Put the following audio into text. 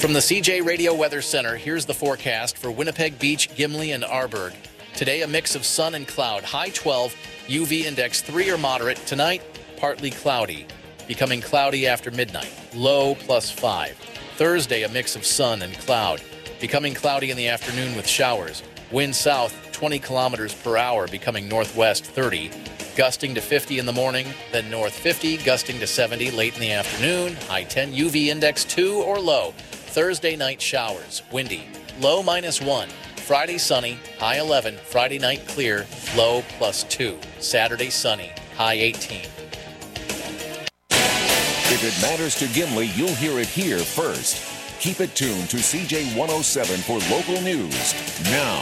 From the CJ Radio Weather Center, here's the forecast for Winnipeg Beach, Gimli, and Arborg. Today, a mix of sun and cloud. High 12, UV index 3 or moderate. Tonight, partly cloudy, becoming cloudy after midnight. Low +5. Thursday, a mix of sun and cloud, becoming cloudy in the afternoon with showers. Wind south 20 kilometers per hour, becoming northwest 30. Gusting to 50 in the morning, then north 50, gusting to 70 late in the afternoon. High 10, UV index 2 or low. Thursday night showers, windy, low -1. Friday sunny, high 11. Friday night clear, low +2. Saturday sunny, high 18. If it matters to Gimli, you'll hear it here first. Keep it tuned to CJ 107 for local news. Now,